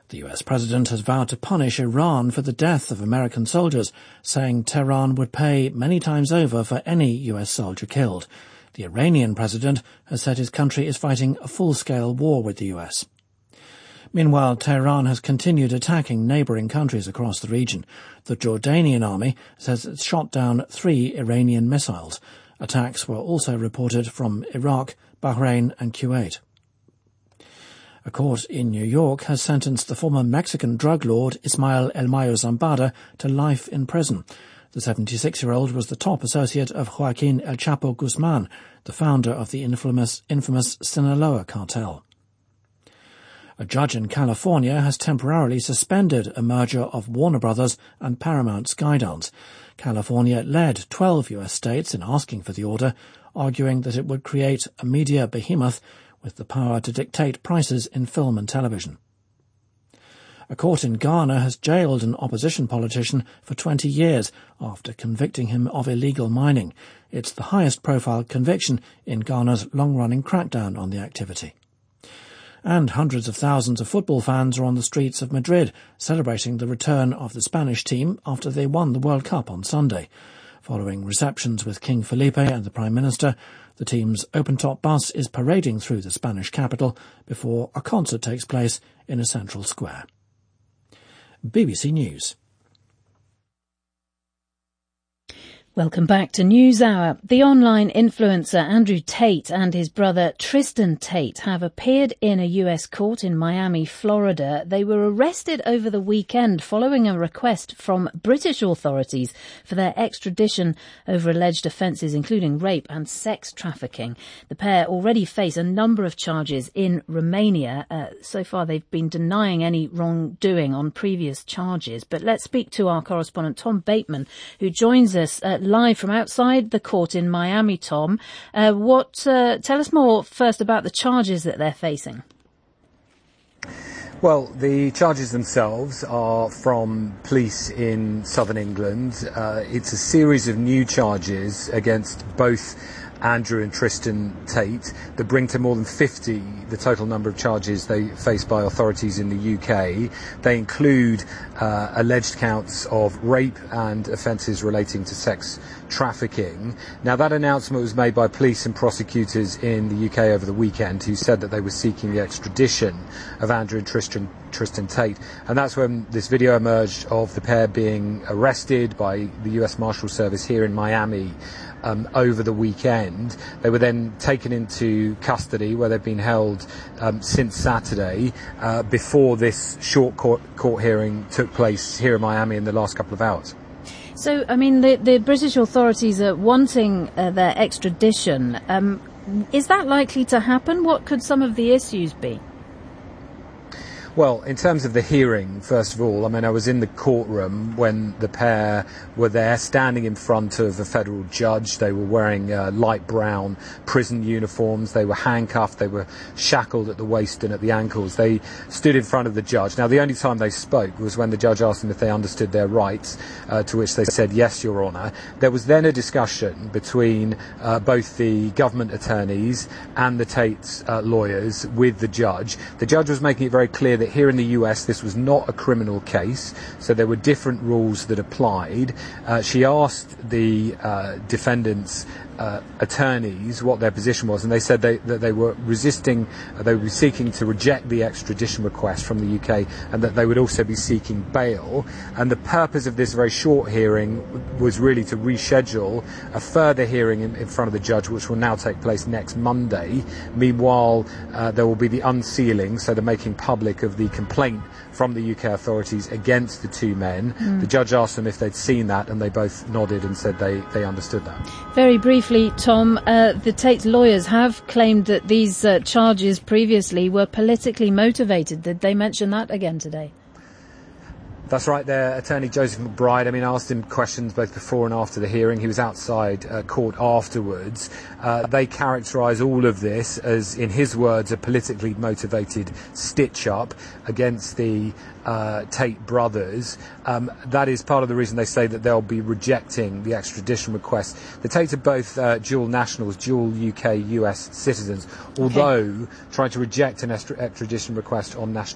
The US president has vowed to punish Iran for the death of American soldiers, saying Tehran would pay many times over for any US soldier killed. The Iranian president has said his country is fighting a full-scale war with the US. Meanwhile, Tehran has continued attacking neighbouring countries across the region. The Jordanian army says it's shot down 3 Iranian missiles. Attacks were also reported from Iraq, Bahrain and Kuwait. A court in New York has sentenced the former Mexican drug lord Ismael El Mayo Zambada to life in prison. The 76-year-old was the top associate of Joaquin El Chapo Guzman, the founder of the infamous Sinaloa cartel. A judge in California has temporarily suspended a merger of Warner Brothers and Paramount Skydance. California led 12 US states in asking for the order, arguing that it would create a media behemoth with the power to dictate prices in film and television. A court in Ghana has jailed an opposition politician for 20 years after convicting him of illegal mining. It's the highest-profile conviction in Ghana's long-running crackdown on the activity. And hundreds of thousands of football fans are on the streets of Madrid celebrating the return of the Spanish team after they won the World Cup on Sunday. Following receptions with King Felipe and the Prime Minister, the team's open-top bus is parading through the Spanish capital before a concert takes place in a central square. BBC News. Welcome back to NewsHour. The online influencer Andrew Tate and his brother Tristan Tate have appeared in a US court in Miami, Florida. They were arrested over the weekend following a request from British authorities for their extradition over alleged offences including rape and sex trafficking. The pair already face a number of charges in Romania. So far they've been denying any wrongdoing on previous charges. But let's speak to our correspondent Tom Bateman, who joins us live from outside the court in Miami. Tom, tell us more first about the charges that they're facing. Well, the charges themselves are from police in southern England. It's a series of new charges against both Andrew and Tristan Tate that bring to more than 50 the total number of charges they face by authorities in the UK. They include alleged counts of rape and offences relating to sex trafficking. Now, that announcement was made by police and prosecutors in the UK over the weekend, who said that they were seeking the extradition of Andrew and Tristan Tate, and that's when this video emerged of the pair being arrested by the US Marshal Service here in Miami over the weekend. They were then taken into custody, where they've been held since Saturday, before this short court hearing took place here in Miami in the last couple of hours. So, I mean, the British authorities are wanting their extradition. Is that likely to happen? What could some of the issues be? Well, in terms of the hearing, first of all, I mean, I was in the courtroom when the pair were there, standing in front of a federal judge. They were wearing light brown prison uniforms. They were handcuffed. They were shackled at the waist and at the ankles. They stood in front of the judge. Now, the only time they spoke was when the judge asked them if they understood their rights, to which they said, "Yes, Your Honour." There was then a discussion between both the government attorneys and the Tate's lawyers with the judge. The judge was making it very clear that here in the US this was not a criminal case, so there were different rules that applied. She asked the defendants' attorneys what their position was, and they said that they were resisting, they would be seeking to reject the extradition request from the UK, and that they would also be seeking bail. And the purpose of this very short hearing was really to reschedule a further hearing in front of the judge, which will now take place next Monday. Meanwhile, there will be the unsealing, so the making public of the complaint from the UK authorities against the two men. The judge asked them if they'd seen that, and they both nodded and said they understood that. Very briefly, Tom, the Tate lawyers have claimed that these charges previously were politically motivated. Did they mention that again today? That's right. Their attorney, Joseph McBride, I asked him questions both before and after the hearing. He was outside court afterwards. They characterise all of this as, in his words, a politically motivated stitch-up against the Tate brothers. That is part of the reason they say that they'll be rejecting the extradition request. The Tates are both dual nationals, dual UK-US citizens, although trying to reject an extradition request on national